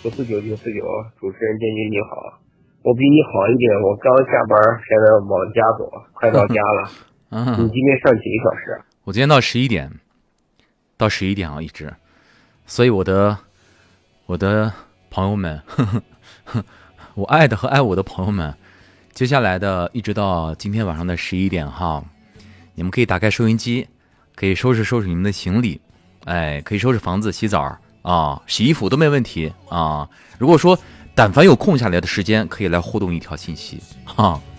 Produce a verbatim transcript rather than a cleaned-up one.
九四九九四九，主持人建军你好，我比你好一点，我刚下班，现在往家走，快到家了。嗯，你今天上几个小时？ 我今天到十一点，到十一点啊，一直。所以我的我的朋友们，呵呵呵，我爱的和爱我的朋友们，接下来的一直到今天晚上的十一点哈，你们可以打开收音机，可以收拾收拾你们的行李，哎，可以收拾房子、洗澡啊、洗衣服都没问题啊。如果说但凡有空下来的时间，可以来互动一条信息哈。